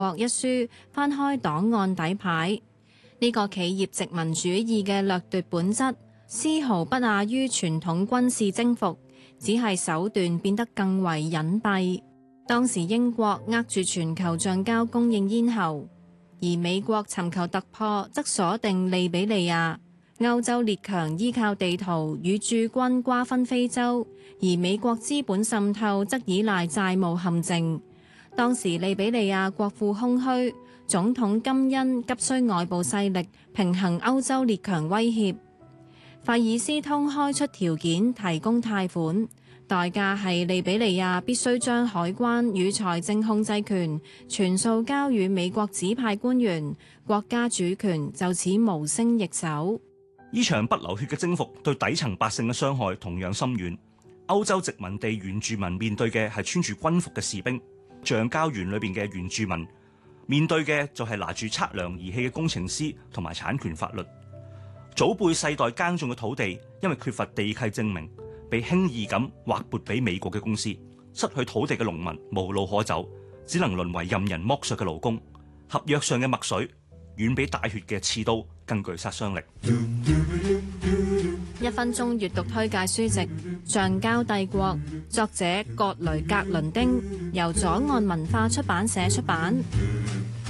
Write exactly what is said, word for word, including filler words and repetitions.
國一書翻開檔案底牌，呢、這個企業殖民主義嘅掠奪本質，絲毫不亞於傳統軍事征服，只係手段變得更為隱蔽。當時英國握住全球橡膠供應咽喉，而美國尋求突破，則鎖定利比里亞。歐洲列強依靠地圖與駐軍瓜分非洲，而美國資本滲透則依賴債務陷阱。當時利比里亞國庫空虛，總統金恩急需外部勢力平衡歐洲列強威脅。費爾斯通開出條件提供貸款，代價係利比里亞必須將海關與財政控制權全數交予美國指派官員，國家主權就此無聲易手。 呢場不流血嘅征服對底層百姓嘅傷害同樣深遠。歐洲殖民地原住民面對嘅係穿住軍服嘅士兵。橡膠園裏邊嘅原住民面對嘅就係拿住測量儀器嘅工程師同埋產權法律。祖輩世代耕種嘅土地，因為缺乏地契證明，被輕易咁劃撥俾美國嘅公司。失去土地嘅農民無路可走，只能淪為任人剝削嘅勞工。合約上嘅墨水遠比帶血嘅刺刀更具殺傷力。 一分鐘閱讀推介書籍《橡膠帝國》，作者葛雷格倫丁，由左岸文化出版社出版。